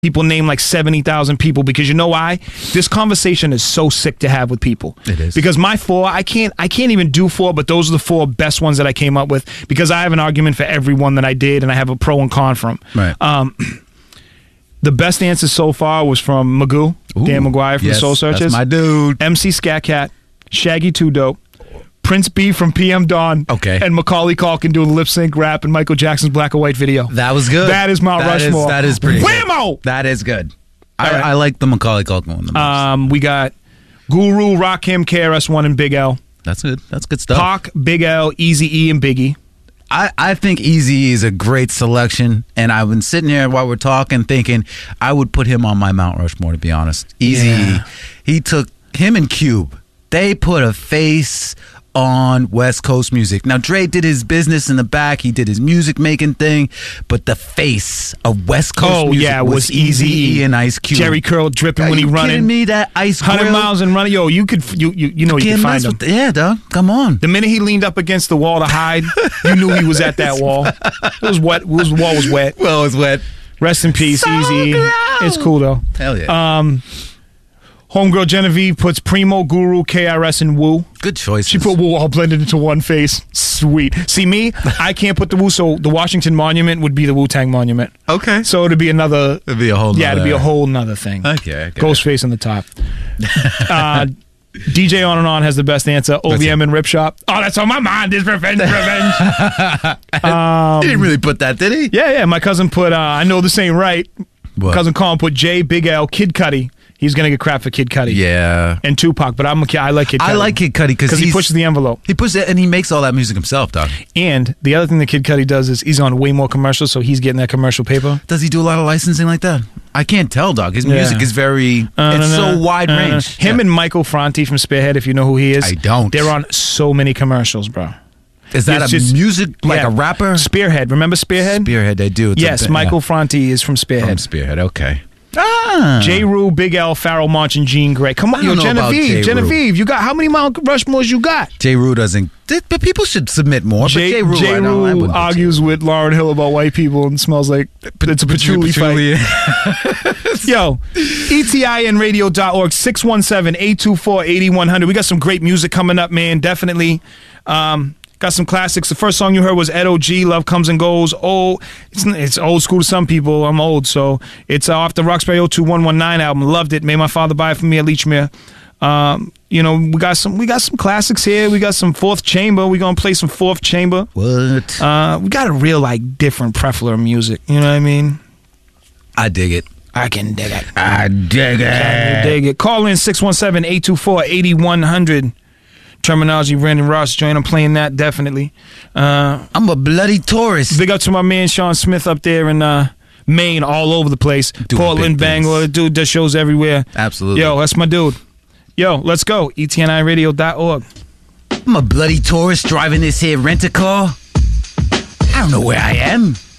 People name like 70,000 people because you know why? This conversation is so sick to have with people. It is. Because my 4, I can't even do 4, but those are the 4 best ones that I came up with because I have an argument for every one that I did and I have a pro and con from. Right. The best answer so far was from Magoo, Dan McGuire from the Soul Searchers. That's my dude. MC Scat Cat, Shaggy 2 Dope, Prince B from PM Dawn, and Macaulay Culkin doing lip sync rap in Michael Jackson's Black or White video. That was good. That is Mount Rushmore. That is pretty Whammo! good. That is good. Right. I like the Macaulay Culkin one the most. We got Guru, Rakim, KRS-One, and Big L. That's good. That's good stuff. Pac, Big L, Eazy-E, and Biggie. I think Eazy is a great selection, and I've been sitting here while we're talking thinking I would put him on my Mount Rushmore, to be honest. Eazy, he took him and Cube. They put a face on West Coast music. Now, Dre did his business in the back. He did his music making thing, but the face of West Coast music was Eazy-E and Ice Cube. Jerry curl dripping when he running. Are you kidding me? That Ice 100 grill? miles and running. Yo, you could find him. Yeah, dog. Come on. The minute he leaned up against the wall to hide, you knew he was at that wall. It was wet. The wall was wet. Well, it was wet. Rest in peace, Eazy-E. It's cool though. Hell yeah. Homegirl Genevieve puts Primo, Guru, KRS, and Wu. Good choice. She put Wu all blended into one face. Sweet. See me? I can't put the Wu, so the Washington Monument would be the Wu-Tang Monument. Okay. So it'd be another... It'd be a whole it'd be a whole nother thing. Okay. Ghostface on the top. DJ On and On has the best answer. OVM and Rip Shop. Oh, that's on my mind is revenge. He didn't really put that, did he? Yeah. My cousin put, I know this ain't right. What? Cousin Colin put J, Big L, Kid Cudi. He's going to get crap for Kid Cudi. Yeah. And Tupac, but I like Kid Cudi. I like Kid Cudi because he pushes the envelope. He pushes it, and he makes all that music himself, dog. And the other thing that Kid Cudi does is he's on way more commercials, so he's getting that commercial paper. Does he do a lot of licensing like that? I can't tell, dog. His music is very, it's so wide range. Him and Michael Franti from Spearhead, if you know who he is. I don't. They're on so many commercials, bro. Is that music, like a rapper? Spearhead. Remember Spearhead? Spearhead, they do. Yes, Michael Franti is from Spearhead. From Spearhead, okay. J. Rue, Big L, Pharoah Monch, and Jean Grey. Come on, Genevieve, you got how many Mount Rushmores you got? J. Rue doesn't, but people should submit more. J. Rue argues with Lauryn Hill about white people and smells like it's a patchouli fight. Yo, ETINradio.org, 617-824-8100. We got some great music coming up, man. Definitely. Got some classics. The first song you heard was Ed O.G., Love Comes and Goes. Oh, it's old school to some people. I'm old, so it's off the Roxbury 02119 album. Loved it. Made my father buy it for me at Leechmere. We got some classics here. We got some Fourth Chamber. We're gonna play some Fourth Chamber. What? We got a real different preference of music. You know what I mean? I dig it. I can dig it. I dig it. Call in 617-824-8100. Terminology, Brandon Ross joint. I'm playing that definitely. I'm a bloody tourist. Big up to my man Sean Smith up there in Maine, all over the place. Portland, Bangor, dude does shows everywhere. Absolutely. Yo, that's my dude. Yo, let's go. ETNIradio.org. I'm a bloody tourist driving this here rent-a-car. I don't know where I am.